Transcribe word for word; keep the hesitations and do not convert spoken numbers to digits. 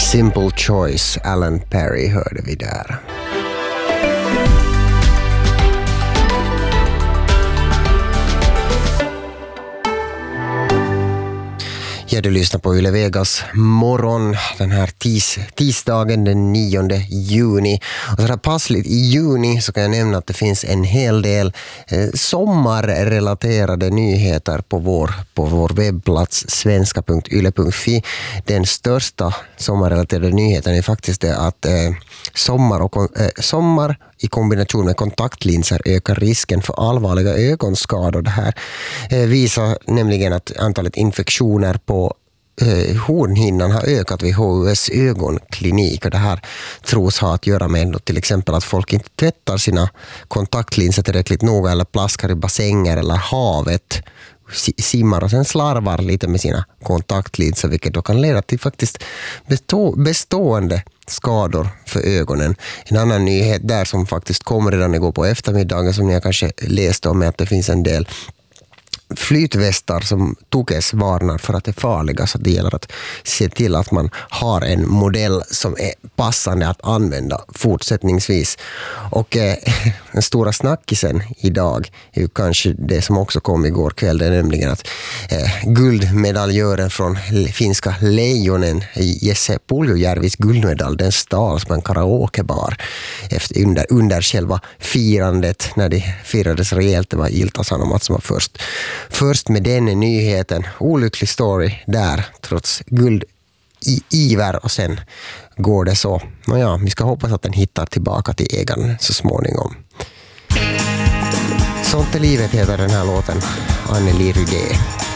Simple Choice, Alan Perry hörde vi där. Ja, du lyssnar på Yle Vegas morgon den här tis, tisdagen den nionde juni. Och så här passligt i juni så kan jag nämna att det finns en hel del eh, sommarrelaterade nyheter på vår, på vår webbplats svenska punkt yle punkt fi. Den största sommarrelaterade nyheten är faktiskt det att eh, sommar, och, eh, sommar i kombination med kontaktlinser ökar risken för allvarliga ögonskador. Det här eh, visar nämligen att antalet infektioner på eh, hornhinnan har ökat vid H U S ögonklinik. Och det här tros ha att göra med till exempel att folk inte tvättar sina kontaktlinser tillräckligt noga eller plaskar i bassänger eller havet, simmar och sen slarvar lite med sina kontaktlinser, vilket då kan leda till faktiskt bestå- bestående skador för ögonen. En annan nyhet där som faktiskt kom redan igår på eftermiddagen som ni har kanske läst om är att det finns en del flytvästar som Tukes varnar för att det är farliga, så det gäller att se till att man har en modell som är passande att använda fortsättningsvis. Och eh, den stora snackisen idag är ju kanske det som också kom igår kväll, det är nämligen att eh, guldmedaljören från finska Lejonen, Jesse Puljujärvis guldmedalj, den stals på en karaokebar efter, under, under själva firandet, när det firades rejält. Det var Ilta Sanomat som var först Först med den nyheten, olycklig story där, trots guld i iver, och sen går det så. Nåja, vi ska hoppas att den hittar tillbaka till ägaren så småningom. Sånt är livet heter den här låten, Anneli Rydé.